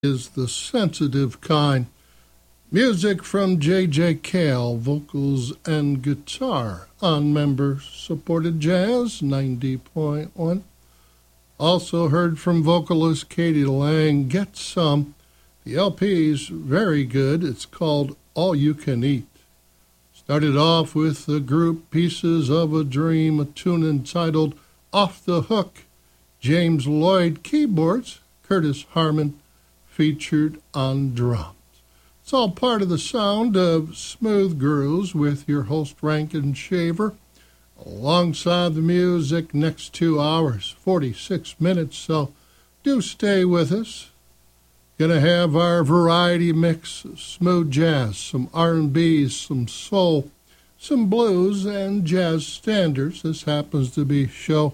is the sensitive kind. Music from J.J. Cale, vocals and guitar on member-supported Jazz 90.1. Also heard from vocalist Katie Lang, Get Some. The LP's very good. It's called All You Can Eat. Started off with the group Pieces of a Dream, a tune entitled Off the Hook. James Lloyd keyboards, Curtis Harmon featured on drums. It's all part of the sound of Smooth Grooves with your host Rankin Shaver. Alongside the music, next 2 hours, 46 minutes, so do stay with us. Gonna have our variety mix, smooth jazz, some R&B, some soul, some blues, and jazz standards. This happens to be show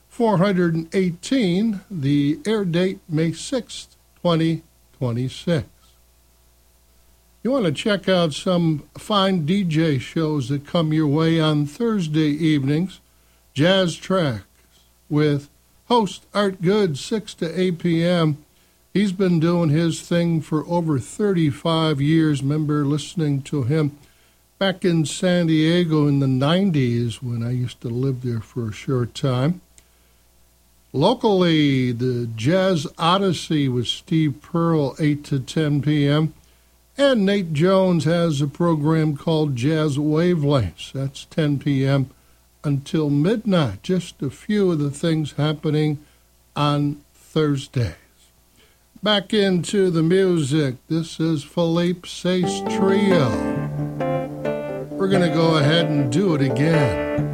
418, the air date May 6th, 2026. You want to check out some fine DJ shows that come your way on Thursday evenings. Jazz Tracks with host Art Good, 6 to 8 p.m. He's been doing his thing for over 35 years. Remember listening to him back in San Diego in the 90s when I used to live there for a short time. Locally, the Jazz Odyssey with Steve Pearl, 8 to 10 p.m., and Nate Jones has a program called Jazz Wavelengths. That's 10 p.m. until midnight. Just a few of the things happening on Thursdays. Back into the music. This is Philippe Sace Trio. We're going to go ahead and do it again.